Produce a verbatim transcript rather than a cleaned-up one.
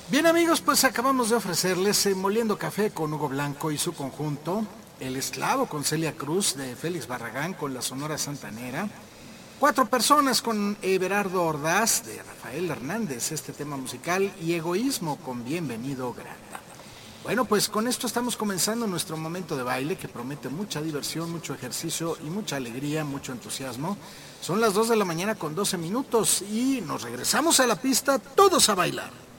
Bien amigos, pues acabamos de ofrecerles eh, Moliendo Café con Hugo Blanco y su conjunto, El Esclavo con Celia Cruz de Félix Barragán con la Sonora Santanera, Cuatro Personas con Everardo Ordaz de Rafael Hernández, este tema musical, y Egoísmo con Bienvenido Granda. Bueno, pues con esto estamos comenzando nuestro momento de baile que promete mucha diversión, mucho ejercicio y mucha alegría, mucho entusiasmo. Son las dos de la mañana con doce minutos y nos regresamos a la pista todos a bailar.